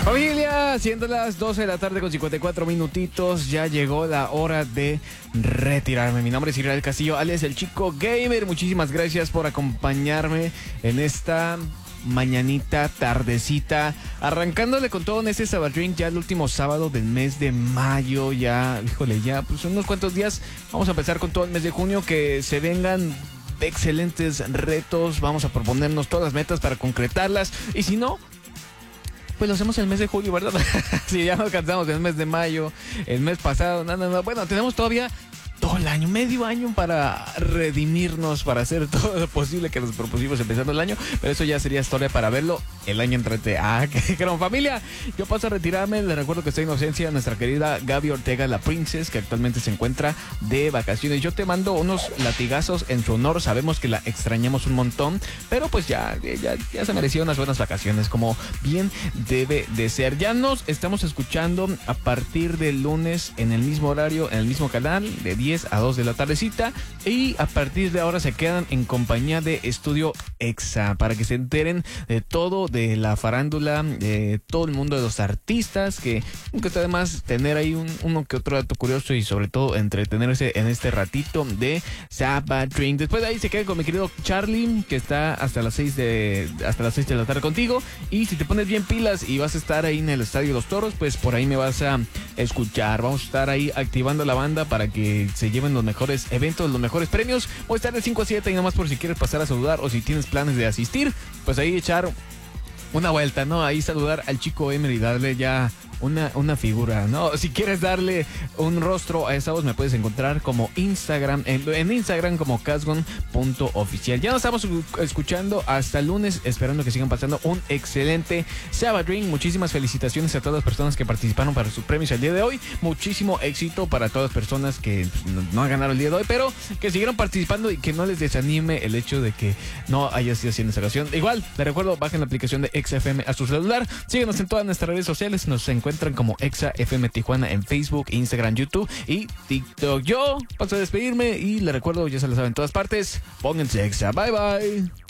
Familia, siendo las 12 de la tarde con 54 minutitos, ya llegó la hora de retirarme. Mi nombre es Israel Castillo, alias el Chico Gamer. Muchísimas gracias por acompañarme en esta mañanita, tardecita, arrancándole con todo en este Sabadrink, ya el último sábado del mes de mayo, ya, híjole, ya pues unos cuantos días. Vamos a empezar con todo el mes de junio, que se vengan excelentes retos. Vamos a proponernos todas las metas para concretarlas, y si no, pues lo hacemos el mes de julio, ¿verdad? Si ya nos cansamos del mes de mayo, el mes pasado, no. Bueno, tenemos todavía todo el año, medio año para redimirnos, para hacer todo lo posible que nos propusimos empezando el año, pero eso ya sería historia para verlo el año entrante. Qué gran familia. Yo paso a retirarme. Les recuerdo que estoy en ausencia de nuestra querida Gaby Ortega, la Princess, que actualmente se encuentra de vacaciones. Yo te mando unos latigazos en su honor. Sabemos que la extrañamos un montón, pero pues ya se mereció unas buenas vacaciones, como bien debe de ser. Ya nos estamos escuchando a partir del lunes en el mismo horario, en el mismo canal, de 10 a 2 de la tardecita, y a partir de ahora se quedan en compañía de Estudio Exa para que se enteren de todo, de la farándula, de todo el mundo de los artistas, que nunca está de más tener ahí uno que otro dato curioso y sobre todo entretenerse en este ratito de Sabadrink. Después de ahí se quedan con mi querido Charlie, que está hasta las 6 de la tarde contigo, y si te pones bien pilas y vas a estar ahí en el Estadio de los Toros, pues por ahí me vas a escuchar. Vamos a estar ahí activando la banda para que se lleven los mejores eventos, los mejores premios. Voy a estar de 5 a 7 y nomás por si quieres pasar a saludar o si tienes planes de asistir, pues ahí echar una vuelta, ¿no? Ahí saludar al Chico Emer y darle ya una figura, ¿no? Si quieres darle un rostro a esa voz, me puedes encontrar como Instagram, en Instagram como casgon.oficial. Ya nos estamos escuchando hasta el lunes, esperando que sigan pasando un excelente Sabadrink. Muchísimas felicitaciones a todas las personas que participaron para sus premios el día de hoy. Muchísimo éxito para todas las personas que no han ganado el día de hoy, pero que siguieron participando, y que no les desanime el hecho de que no haya sido así en esta ocasión. Igual, les recuerdo, bajen la aplicación de Exa FM a su celular. Síguenos en todas nuestras redes sociales. Nos encuentran como Exa FM Tijuana en Facebook, Instagram, YouTube y TikTok. Yo paso a despedirme y les recuerdo, ya se lo saben en todas partes, pónganse Exa. Bye bye.